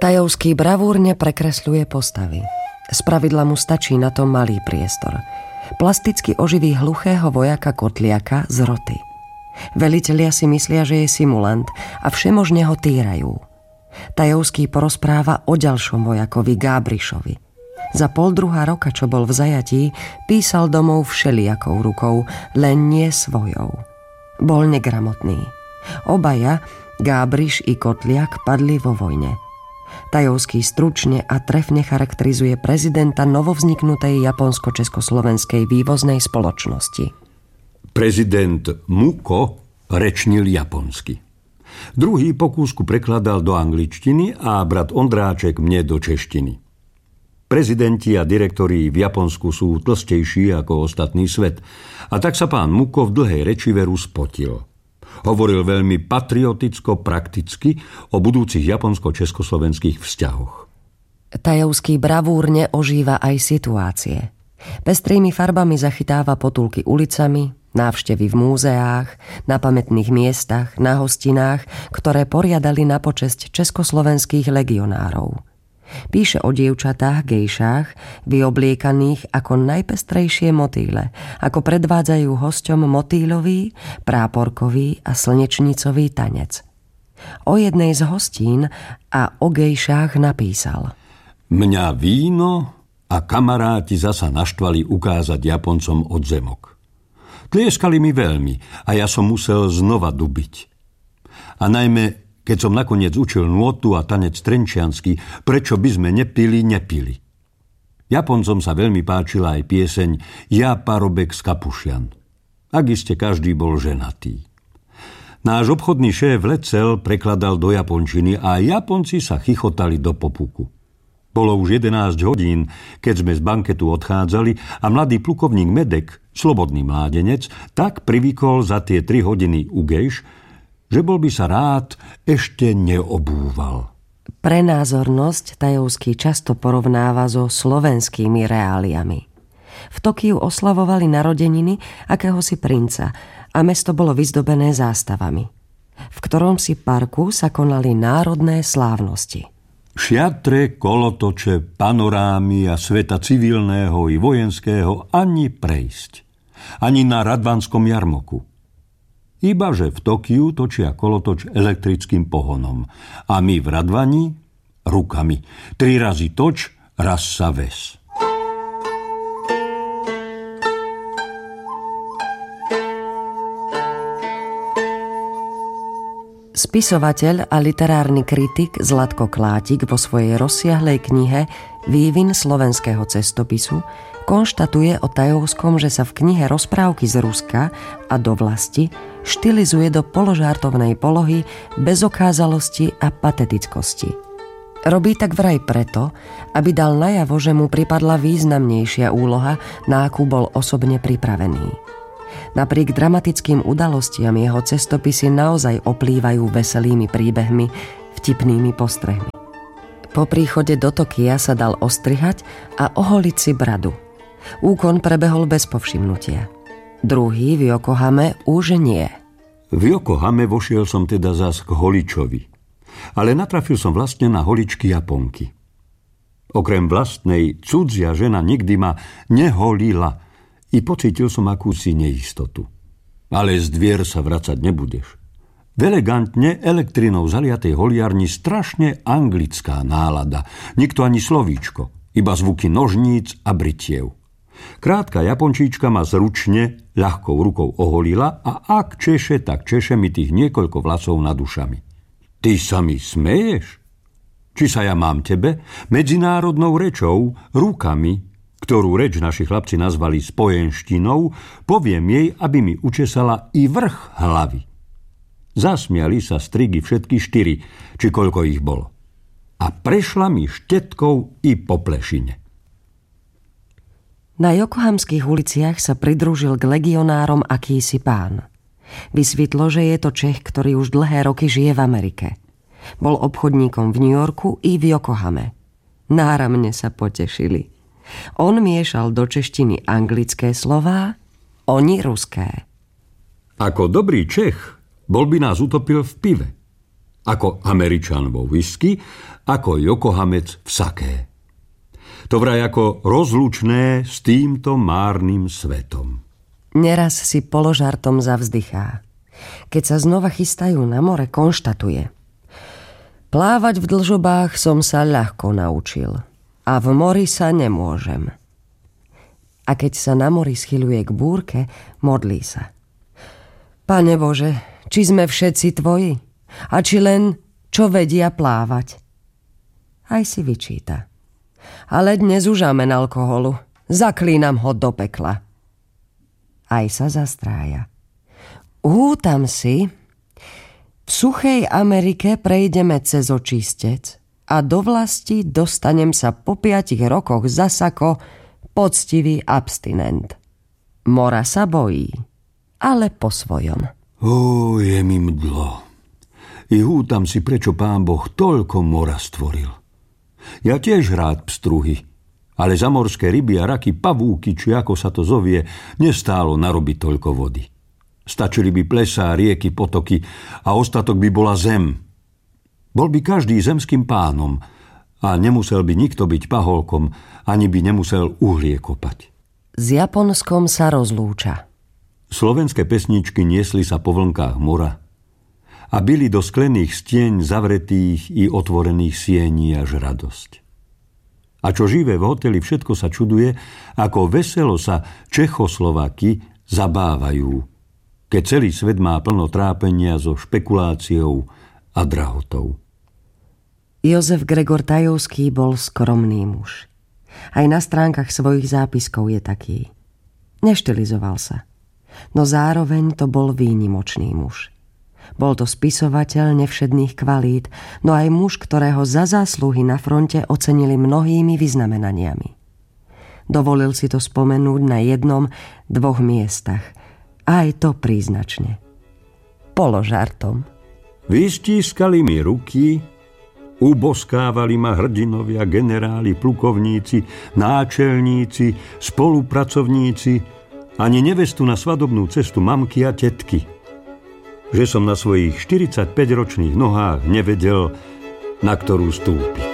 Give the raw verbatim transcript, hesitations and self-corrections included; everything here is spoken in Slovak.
Tajovský bravúrne prekresľuje postavy. Spravidla mu stačí na to malý priestor. Plasticky oživí hluchého vojaka Kotliaka z roty. Velitelia si myslia, že je simulant a všemožne ho týrajú. Tajovský porozpráva o ďalšom vojakovi Gábrišovi. Za pol druhá roka, čo bol v zajatí, písal domov všelijakou rukou, len nie svojou. Bol negramotný. Obaja, Gábriš i Kotliak, padli vo vojne. Tajovský stručne a trefne charakterizuje prezidenta novovzniknutej japonsko-československej vývoznej spoločnosti. Prezident Muko rečnil japonsky. Druhý po kúsku prekladal do angličtiny a brat Ondráček mne do češtiny. Prezidenti a direktori v Japonsku sú tlstejší ako ostatný svet. A tak sa pán Muko v dlhej reči veru spotil. Hovoril veľmi patrioticko-prakticky o budúcich japonsko-československých vzťahoch. Tajovský bravúrne ožíva aj situácie. Pestrými farbami zachytáva potulky ulicami, návštevy v múzeách, na pamätných miestach, na hostinách, ktoré poriadali na počesť československých legionárov. Píše o dievčatách, gejšách, vyobliekaných ako najpestrejšie motýle, ako predvádzajú hosťom motýlový, práporkový a slnečnicový tanec. O jednej z hostín a o gejšách napísal: Mňa víno a kamaráti zasa naštvali ukázať Japoncom odzemok. Tlieskali mi veľmi a ja som musel znova dubiť. A najmä keď som nakoniec učil nôtu a tanec trenčiansky, prečo by sme nepili, nepili. Japoncom sa veľmi páčila aj pieseň Ja parobek z Kapušian. Ak iste každý bol ženatý. Náš obchodný šéf Lecel prekladal do japončiny a Japonci sa chichotali do popuku. Bolo už jedenásť hodín, keď sme z banketu odchádzali a mladý plukovník Medek, slobodný mládenec, tak privykol za tie tri hodiny u gejš, že bol by sa rád ešte neobúval. Pre názornosť Tajovský často porovnáva so slovenskými reáliami. V Tokiu oslavovali narodeniny akéhosi princa a mesto bolo vyzdobené zástavami. V ktorom si parku sa konali národné slávnosti. Šiatre, kolotoče, panorámy a sveta civilného i vojenského ani prejsť. Ani na Radvanskom jarmoku. Ibaže v Tokiu točia kolotoč elektrickým pohonom. A my v Radvani rukami. Tri razy toč, raz sa ves. Spisovateľ a literárny kritik Zlatko Klátik vo svojej rozsiahlej knihe Vývin slovenského cestopisu konštatuje o Tajovskom, že sa v knihe Rozprávky z Ruska a do vlasti štilizuje do položartovnej polohy bezokázalosti a patetickosti. Robí tak vraj preto, aby dal najavo, že mu pripadla významnejšia úloha, na akú bol osobne pripravený. Napriek dramatickým udalostiam jeho cestopisy naozaj oplývajú veselými príbehmi, vtipnými postrehmi. Po príchode do Tokia sa dal ostrihať a oholiť si bradu. Úkon prebehol bez povšimnutia. Druhý v Yokohame už nie. V Yokohame vošiel som teda zas k holičovi. Ale natrafil som vlastne na holičky Japonky. Okrem vlastnej, cudzia žena nikdy ma neholila i pocítil som akúsi neistotu. Ale z dvier sa vracať nebudeš. V elegantne elektrinou zaliatej holiarni strašne anglická nálada. Nikto ani slovíčko, iba zvuky nožníc a britiev. Krátka Japončíčka ma zručne, ľahkou rukou oholila a ak češe, tak češe mi tých niekoľko vlasov nad ušami. Ty sa mi smeješ? Či sa ja mám tebe? Medzinárodnou rečou, rukami, ktorú reč naši chlapci nazvali spojenštinou, poviem jej, aby mi učesala i vrch hlavy. Zasmiali sa strigy všetky štyri, či koľko ich bolo. A prešla mi štetkou i po plešine. Na jokohamských uliciach sa pridružil k legionárom akýsi pán. Vysvetlo, že je to Čech, ktorý už dlhé roky žije v Amerike. Bol obchodníkom v New Yorku i v Yokohame. Náramne sa potešili. On miešal do češtiny anglické slová, oni ruské. Ako dobrý Čech bol by nás utopil v pive. Ako Američan vo whisky, ako Yokohamec v saké. To vraj ako rozlučné s týmto márnym svetom. Neraz si položartom zavzdychá. Keď sa znova chystajú na more, konštatuje: plávať v dlžobách som sa ľahko naučil a v mori sa nemôžem. A keď sa na mori schyľuje k búrke, modlí sa: Pane Bože, či sme všetci tvoji? A či len čo vedia plávať? Aj si vyčíta: ale dnes už amen alkoholu, zaklínam ho do pekla. Aj sa zastrája: hútam si, v suchej Amerike prejdeme cez očistec a do vlasti dostanem sa po piatich rokoch zasako poctivý abstinent. Mora sa bojí, ale po svojom. Ó, je mi mdlo. I hútam si, prečo Pán Boh toľko mora stvoril. Ja tiež rád pstruhy, ale zamorské ryby a raky, pavúky, či ako sa to zovie, nestálo narobiť toľko vody. Stačili by plesá, rieky, potoky a ostatok by bola zem. Bol by každý zemským pánom a nemusel by nikto byť paholkom, ani by nemusel uhlie kopať. S Japonskom sa rozlúča. Slovenské pesničky niesli sa po vlnkách mora a bili do sklených stieň zavretých i otvorených siení až radosť. A čo živé v hoteli, všetko sa čuduje, ako veselo sa Čechoslováky zabávajú, keď celý svet má plno trápenia so špekuláciou a drahotou. Jozef Gregor Tajovský bol skromný muž. Aj na stránkach svojich zápiskov je taký. Neštilizoval sa, no zároveň to bol výnimočný muž. Bol to spisovateľ nevšedných kvalít, no aj muž, ktorého za zásluhy na fronte ocenili mnohými vyznamenaniami. Dovolil si to spomenúť na jednom, dvoch miestach, a aj to príznačne. Položartom. Vystískali mi ruky, uboskávali ma hrdinovia, generáli, plukovníci, náčelníci, spolupracovníci, ani nevestu na svadobnú cestu mamky a tetky. Že som na svojich štyridsaťpäťročných nohách nevedel, na ktorú stúpiť.